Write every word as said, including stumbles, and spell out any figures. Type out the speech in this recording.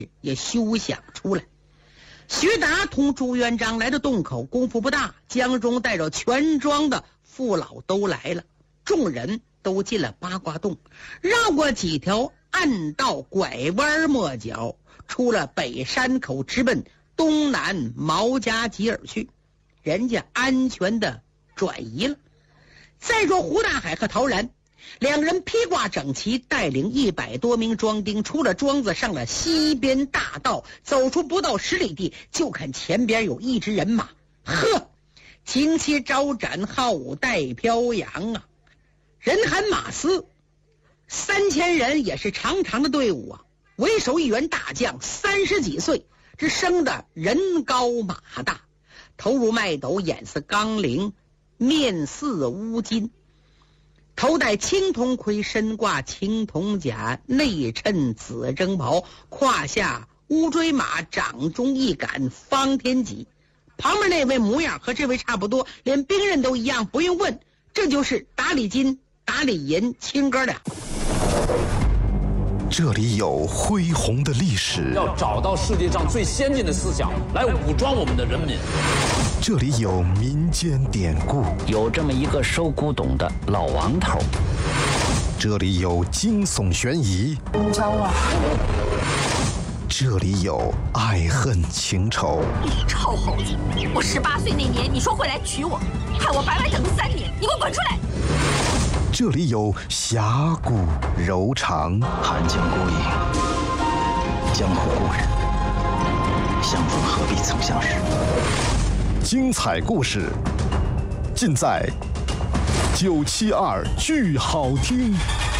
也休想出来。徐达同朱元璋来到洞口，功夫不大，江中带着全庄的父老都来了，众人都进了八卦洞，绕过几条暗道，拐弯抹角，出了北山口，直奔东南毛家集而去。人家安全的转移了。再说胡大海和陶然两人披挂整齐，带领一百多名庄丁出了庄子，上了西边大道，走出不到十里地，就看前边有一支人马，呵，旌旗招展，号舞带飘扬啊，人喊马嘶，三千人也是长长的队伍啊。为首一员大将，三十几岁，这生的人高马大，头如麦斗，眼似钢铃，面似乌金，头戴青铜盔，身挂青铜甲，内衬紫征袍，胯下乌骓马，掌中一杆方天戟。旁边那位模样和这位差不多，连兵刃都一样，不用问，这就是打李金、打李银亲哥俩。 这里有恢宏的历史， 要找到世界上最先进的思想来武装我们的人民。 这里有民间典故， 有这么一个收古董的老王头。 这里有惊悚悬疑， 你找我？ 这里有爱恨情仇。 你臭猴子！我十八岁那年你说会来娶我，害我白白等了三年，你给我滚出来！ 这里有侠骨柔肠， 寒江孤影，江湖故人，相逢何必曾相识。 精彩故事尽在九七二剧好听。